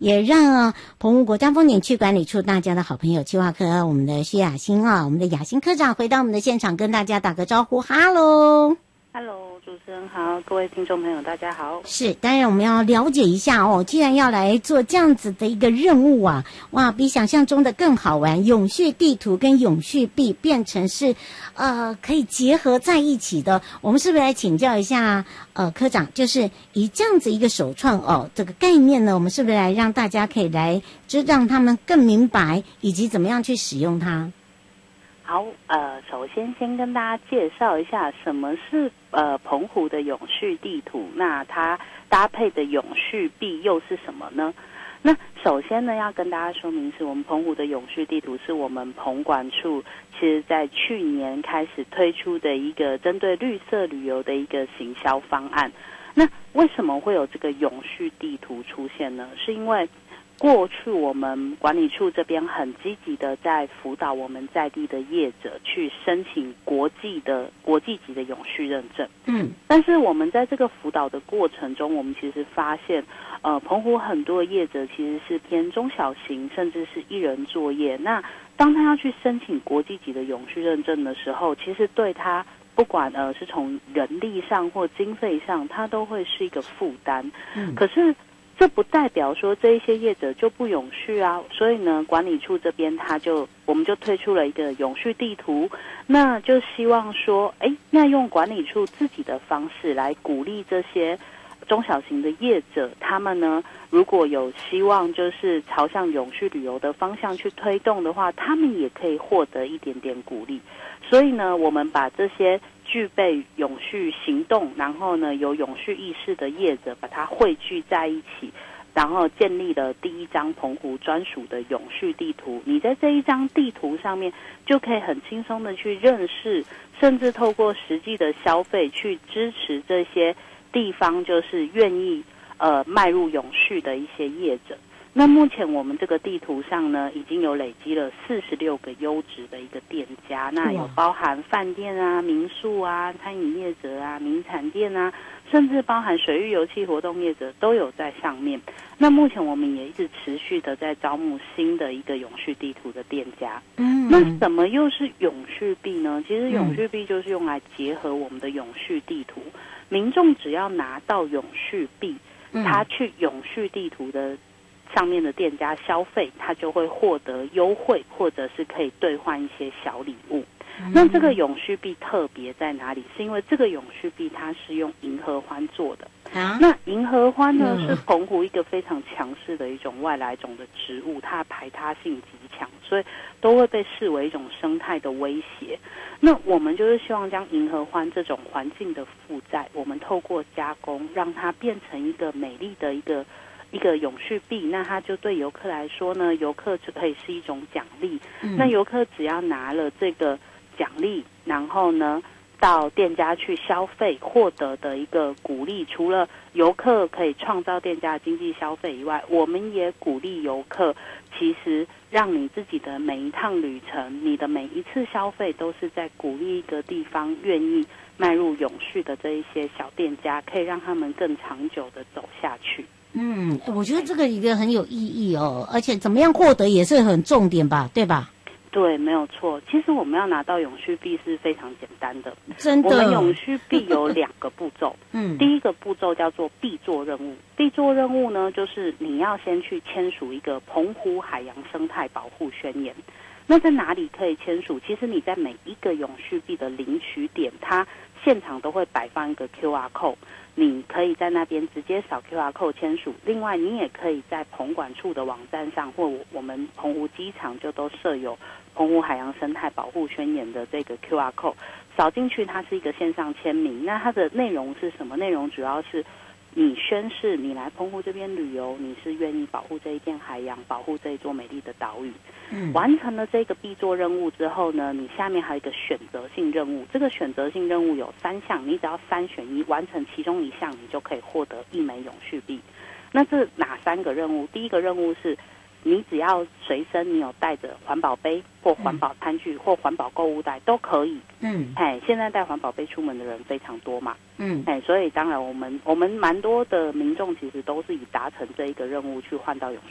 也让澎湖国家风景区管理处大家的好朋友企划科我们的薛雅欣我们的雅欣科长回到我们的现场，跟大家打个招呼，哈喽。 Hello， 主持人好，各位听众朋友大家好。 是，当然我们要了解一下既然要来做这样子的一个任务哇，比想象中的更好玩。永续地图跟永续币变成是可以结合在一起的。我们是不是来请教一下科长，就是以这样子一个首创这个概念呢，我们是不是来让大家可以来让他们更明白，以及怎么样去使用它？ 好，首先跟大家介绍一下什么是澎湖的永续地图，那它搭配的永续币又是什么呢？那首先呢，要跟大家说明是我们澎湖的永续地图是我们澎管处其实在去年开始推出的一个针对绿色旅游的一个行销方案。那为什么会有这个永续地图出现呢？是因为过去我们管理处这边很积极的在辅导我们在地的业者去申请国际级的永续认证。但是我们在这个辅导的过程中，我们其实发现澎湖很多的业者其实是偏中小型，甚至是一人作业。那当他要去申请国际级的永续认证的时候，其实对他不管是从人力上或经费上，它都会是一个负担。可是这不代表说这一些业者就不永续啊，所以呢，管理处这边我们就推出了一个永续地图，那就希望说，那用管理处自己的方式来鼓励这些中小型的业者，他们呢，如果有希望就是朝向永续旅游的方向去推动的话，他们也可以获得一点点鼓励。所以呢，我们把这些具备永续行动，然后呢有永续意识的业者，把它汇聚在一起，然后建立了第一张澎湖专属的永续地图。你在这一张地图上面就可以很轻松的去认识，甚至透过实际的消费去支持这些地方就是愿意迈入永续的一些业者。那目前我们这个地图上呢，已经有累积了46个优质的一个店家，那有包含饭店啊、民宿啊、餐饮业者啊、名产店啊，甚至包含水域游憩活动业者都有在上面。那目前我们也一直持续的在招募新的一个永续地图的店家。那什么又是永续币呢？其实永续币就是用来结合我们的永续地图，民众只要拿到永续币，他去永续地图的上面的店家消费，他就会获得优惠，或者是可以兑换一些小礼物。那这个永续币特别在哪里？是因为这个永续币它是用银合欢做的。那银合欢呢，是澎湖一个非常强势的一种外来种的植物，它的排他性极强，所以都会被视为一种生态的威胁。那我们就是希望将银合欢这种环境的负债，我们透过加工，让它变成一个美丽的一个永续币，那它就对游客来说呢，游客就可以是一种奖励。那游客只要拿了这个奖励，然后呢到店家去消费，获得的一个鼓励，除了游客可以创造店家的经济消费以外，我们也鼓励游客，其实让你自己的每一趟旅程，你的每一次消费，都是在鼓励一个地方愿意迈入永续的这一些小店家，可以让他们更长久的走下去。 我觉得这个一个很有意义而且怎么样获得也是很重点吧，对吧？ 对，没有错。其实我们要拿到永续币是非常简单的， 真的。 我们永续币有2个步骤。第一个步骤叫做必做任务。必做任务呢，就是你要先去签署一个澎湖海洋生态保护宣言。那在哪里可以签署？其实你在每一个永续币的领取点，它现场都会摆放一个 QR code。你可以在那边直接扫 QR code 签署。另外，你也可以在澎管处的网站上，或我们澎湖机场就都设有澎湖海洋生态保护宣言的这个 QR code， 扫进去它是一个线上签名。那它的内容是什么？内容主要是你宣誓你来澎湖这边旅游，你是愿意保护这一片海洋，保护这一座美丽的岛屿。完成了这个必做任务之后呢，你下面还有一个选择性任务。这个选择性任务有3项，你只要3选1，完成其中1项，你就可以获得1枚永续币。那这哪3个任务？第一个任务是你只要随身你有带着环保杯或环保餐具或环保购物袋都可以。现在带环保杯出门的人非常多嘛。所以当然我们蛮多的民众其实都是以达成这一个任务去换到永